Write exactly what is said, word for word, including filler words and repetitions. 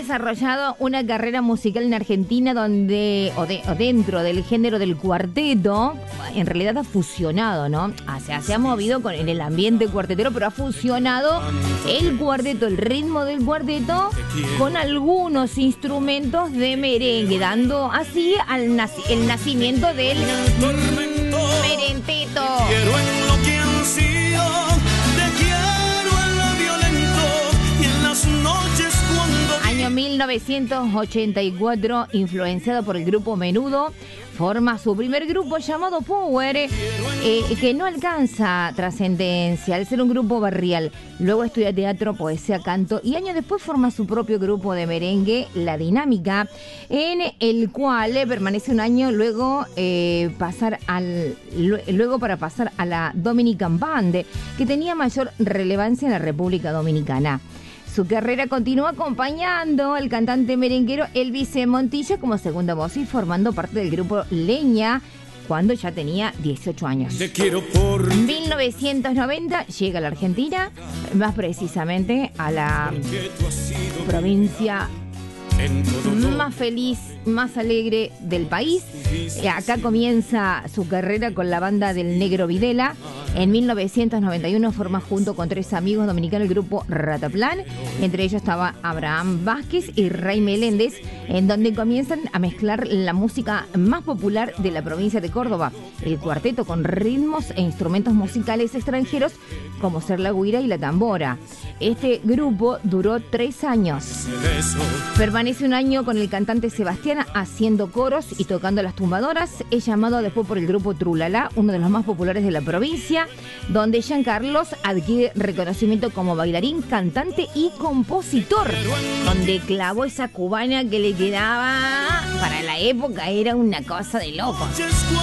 desarrollado una carrera musical en Argentina donde, o, de, o dentro del género del cuarteto, en realidad ha fusionado, ¿no? O sea, se ha movido con, en el ambiente cuartetero, pero ha fusionado el cuarteto, el ritmo del cuarteto, con algunos instrumentos de merengue, dando así al naci el nacimiento del merenteto. Año mil novecientos ochenta y cuatro, influenciado por el grupo Menudo, forma su primer grupo llamado Power, eh, que no alcanza trascendencia al ser un grupo barrial. Luego estudia teatro, poesía, canto y años después forma su propio grupo de merengue, La Dinámica, en el cual eh, permanece un año, luego eh, pasar al luego para pasar a la Dominican Band, que tenía mayor relevancia en la República Dominicana. Su carrera continúa acompañando al cantante merenguero Elvis Montilla como segunda voz y formando parte del grupo Leña cuando ya tenía dieciocho años. Te quiero por... mil novecientos noventa llega a la Argentina, más precisamente a la provincia más feliz, más alegre del país. Acá comienza su carrera con la banda del Negro Videla. En mil novecientos noventa y uno forma junto con tres amigos dominicanos el grupo Rataplan. Entre ellos estaba Abraham Vázquez y Ray Meléndez, en donde comienzan a mezclar la música más popular de la provincia de Córdoba, el cuarteto, con ritmos e instrumentos musicales extranjeros como ser la güira y la tambora. Este grupo duró tres años. Permanece un año con el cantante Sebastián haciendo coros y tocando las tumbadoras. Es llamado después por el grupo Trulala, uno de los más populares de la provincia, donde Jean Carlos adquiere reconocimiento como bailarín, cantante y compositor, donde clavó esa cubana que le quedaba para la época, era una cosa de locos.